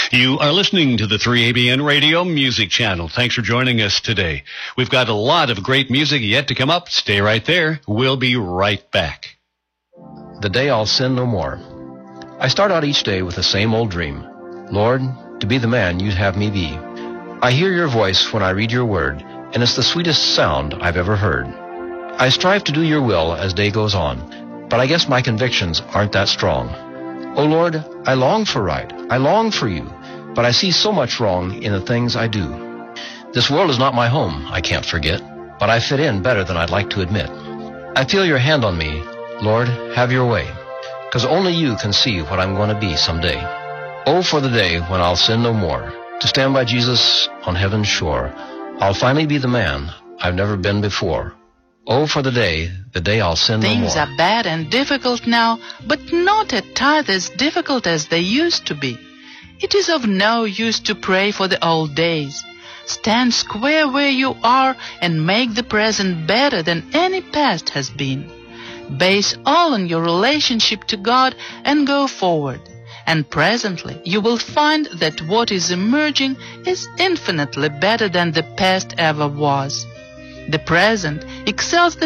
You are listening to the 3ABN Radio Music Channel. Thanks for joining us today. We've got a lot of great music yet to come up. Stay right there. We'll be right back. The day I'll sin no more. I start out each day with the same old dream. Lord, to be the man you'd have me be. I hear your voice when I read your word, and it's the sweetest sound I've ever heard. I strive to do your will as day goes on, but I guess my convictions aren't that strong. Oh Lord, I long for right, I long for you, but I see so much wrong in the things I do. This world is not my home, I can't forget, but I fit in better than I'd like to admit. I feel your hand on me, Lord, have your way, 'cause only you can see what I'm going to be someday. Oh, for the day when I'll sin no more, to stand by Jesus on heaven's shore. I'll finally be the man I've never been before. Oh, for the day I'll sin no more. Things are bad and difficult now, but not a tithe as difficult as they used to be. It is of no use to pray for the old days. Stand square where you are and make the present better than any past has been. Base all on your relationship to God and go forward. And presently you will find that what is emerging is infinitely better than the past ever was. The present excels the